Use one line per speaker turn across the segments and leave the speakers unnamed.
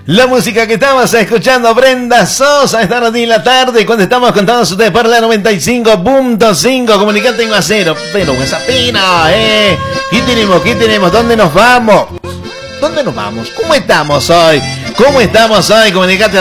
La música que estamos escuchando, Brenda Sosa, esta noche en la tarde, cuando estamos contando ustedes por la 95.5, comunicante en acero. Pero esa pena, ¿Qué tenemos? ¿Qué tenemos? ¿Dónde nos vamos? ¿Dónde nos vamos? ¿Cómo estamos hoy? ¿Cómo estamos hoy? Comunicate al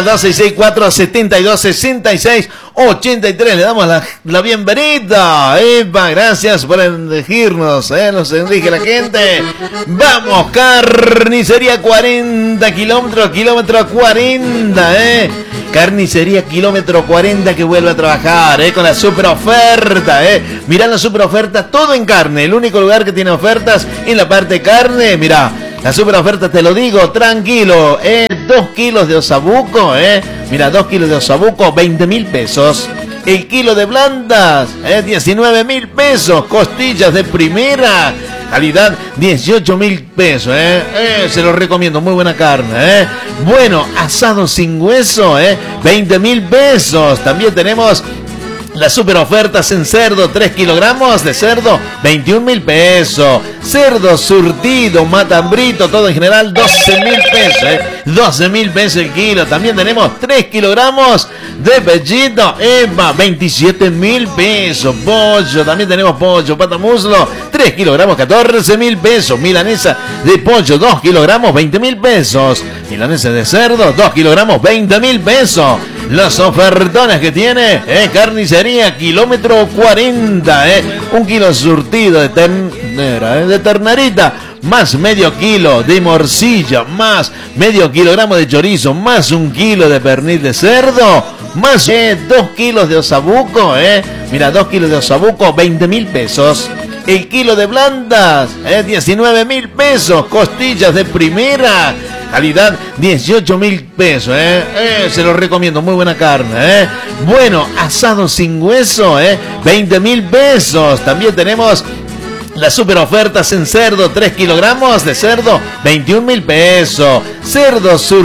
264-7266-83. Le damos la bienvenida. Epa, gracias por elegirnos, nos elige la gente. Vamos, carnicería 40 kilómetros, kilómetro 40, Carnicería kilómetro 40 que vuelve a trabajar, con la super oferta, Mirá la super oferta, todo en carne. El único lugar que tiene ofertas en la parte carne, mirá. La super oferta, te lo digo, tranquilo, 2 kilos de osabuco, mira, 2 kilos de osabuco, 20.000 pesos. El kilo de blandas, 19.000 pesos. Costillas de primera calidad, 18.000 pesos, se lo recomiendo, muy buena carne, Bueno, asado sin hueso, 20.000 pesos. También tenemos las super ofertas en cerdo, 3 kilogramos de cerdo, 21.000 pesos. Cerdo surtido, matambrito, todo en general, 12.000 pesos, 12.000 pesos el kilo. También tenemos 3 kilogramos de pechito, 27.000 pesos. Pollo, también tenemos pollo, pata muslo, 3 kilogramos, 14.000 pesos. Milanesa de pollo, 2 kilogramos, 20.000 pesos. Milanesa de cerdo, 2 kilogramos, 20.000 pesos. Los ofertones que tiene, carnicería, kilómetro 40, un kilo surtido de ternera, de ternarita, más medio kilo de morcilla, más medio kilogramo de chorizo, más 1 kilo de pernil de cerdo, más 2 kilos de osabuco, mira, 2 kilos de osabuco, 20.000 pesos. El kilo de blandas, 19.000 pesos. Costillas de primera calidad, 18.000 pesos, se lo recomiendo, muy buena carne, Bueno, asado sin hueso, 20.000 pesos. También tenemos las super ofertas en cerdo, 3 kilogramos de cerdo, 21.000 pesos. Cerdo sur